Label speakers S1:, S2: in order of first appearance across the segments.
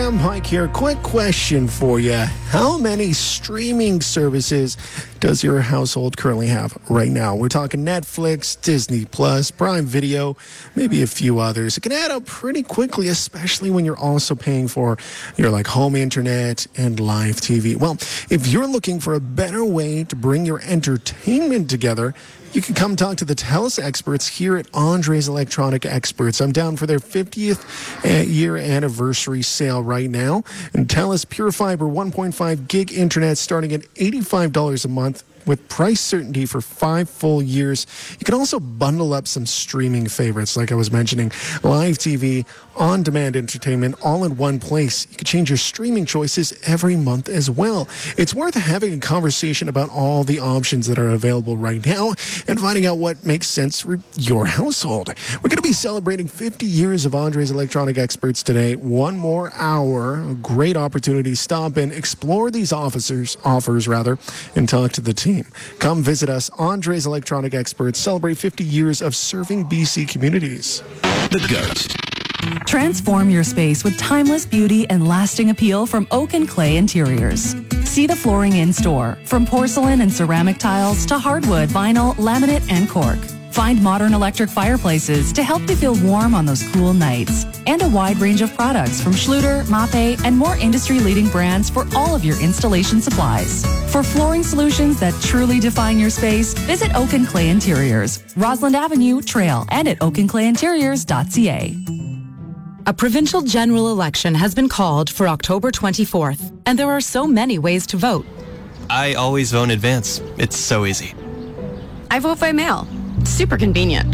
S1: Sam Pike here. Quick question for you. How many streaming services does your household currently have right now? We're talking Netflix, Disney Plus, Prime Video, maybe a few others. It can add up pretty quickly, especially when you're also paying for your home internet and live TV. Well, if you're looking for a better way to bring your entertainment together, you can come talk to the TELUS experts here at Andre's Electronic Experts. I'm down for their 50th year anniversary sale right now. And TELUS Pure Fiber 1.5 gig internet starting at $85 a month with price certainty for 5 full years. You can also bundle up some streaming favorites, like I was mentioning, live TV, on-demand entertainment, all in one place. You can change your streaming choices every month as well. It's worth having a conversation about all the options that are available right now and finding out what makes sense for your household. We're going to be celebrating 50 years of Andre's Electronic Experts today. One more hour, a great opportunity. Stop and explore these offers, and talk to the team. Come visit us, Andre's Electronic Experts. Celebrate 50 years of serving BC communities.
S2: The Goat.
S3: Transform your space with timeless beauty and lasting appeal from Oak and Clay Interiors. See the flooring in store, from porcelain and ceramic tiles to hardwood, vinyl, laminate, and cork. Find modern electric fireplaces to help you feel warm on those cool nights. And a wide range of products from Schluter, Mape, and more industry-leading brands for all of your installation supplies. For flooring solutions that truly define your space, visit Oak and Clay Interiors, Roslyn Avenue, Trail, and at oakandclayinteriors.ca.
S4: A provincial general election has been called for October 24th, and there are so many ways to vote.
S5: I always vote in advance. It's so easy.
S6: I vote by mail. Super convenient.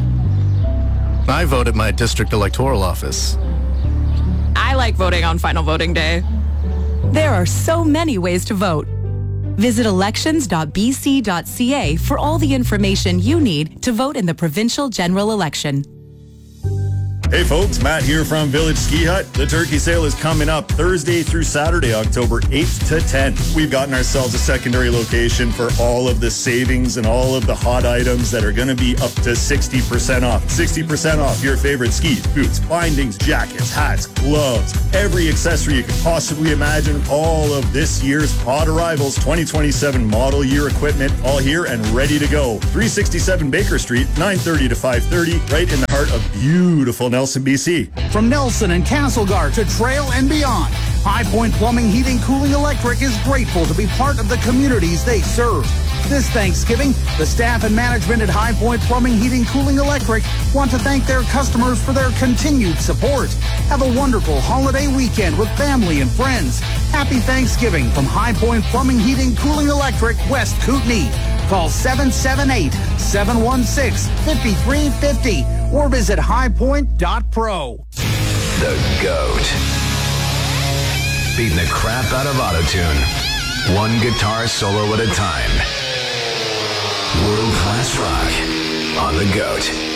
S7: I vote at my district electoral office.
S6: I like voting on final voting day.
S4: There are so many ways to vote. Visit elections.bc.ca for all the information you need to vote in the provincial general election.
S8: Hey folks, Matt here from Village Ski Hut. The turkey sale is coming up Thursday through Saturday, October 8th to 10th. We've gotten ourselves a secondary location for all of the savings and all of the hot items that are going to be up to 60% off. 60% off your favorite skis, boots, bindings, jackets, hats, gloves, every accessory you could possibly imagine. All of this year's hot arrivals, 2027 model year equipment, all here and ready to go. 367 Baker Street, 9:30 to 5:30, right in the heart of beautiful Nelson, BC.
S9: From Nelson and Castlegar to Trail and beyond, High Point Plumbing, Heating, Cooling, Electric is grateful to be part of the communities they serve. This Thanksgiving, the staff and management at High Point Plumbing, Heating, Cooling, Electric want to thank their customers for their continued support. Have a wonderful holiday weekend with family and friends. Happy Thanksgiving from High Point Plumbing, Heating, Cooling, Electric, West Kootenay. Call 778-716-5350 or visit highpoint.pro.
S2: The Goat. Beating the crap out of autotune. One guitar solo at a time. World-class rock on The Goat.